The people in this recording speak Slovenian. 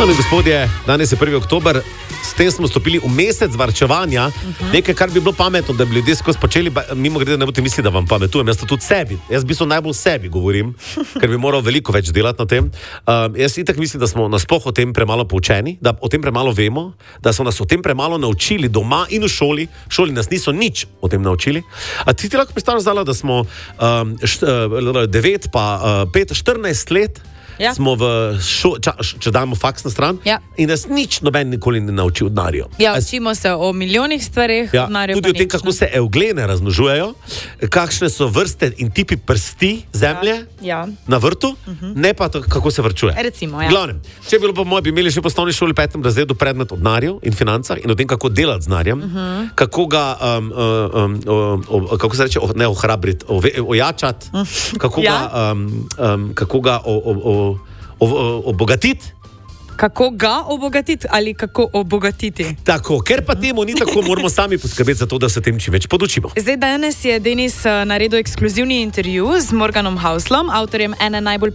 Spoštovani gospodje, danes je 1. oktober, s tem smo stopili v mesec varčevanja, nekaj, kar bi bilo pametno, da bi ljudje skozi počeli, mimo grede ne boste mislili, da vam pametujem, jaz to tudi sebi, jaz v bistvu najbolj sebi govorim, ker bi moral veliko več delati na tem. Jaz itak mislim, da smo nasploh o tem premalo poučeni, da o tem premalo vemo, da so nas o tem premalo naučili doma in v šoli, šoli nas niso nič o tem naučili. A ti lahko predstavljaš, Zala, da smo 9 pa 5, 14 let, Ja. smo če damo faks na stran, Ja. in nas nič noben nikoli ne nauči od denarja. Ja, učimo se o milijonih stvareh, Ja, denarju tudi pa o tem, nič, kako ne. se evglene razmnožujejo, kakšne so vrste in tipi prsti zemlje Ja. na vrtu, ne pa to, kako se vrčuje. Recimo, ja. Glavnem, če bi bilo po mojem, bi imeli še v osnovni šoli 5. razredu predmet o denarju in financah in o tem, kako delati z denarjem, kako ga, kako se reče, ne ohrabriti, ojačati, kako Ja. ga, kako ga obogatiti. Kako ga obogatiti ali kako obogatiti? Tako, ker pa temu ni tako, moramo sami poskrbeti za to, da se tem čim več podučimo. Zdaj, danes je Denis naredil ekskluzivni intervju z Morganom Hauslom, avtorjem ene najbolj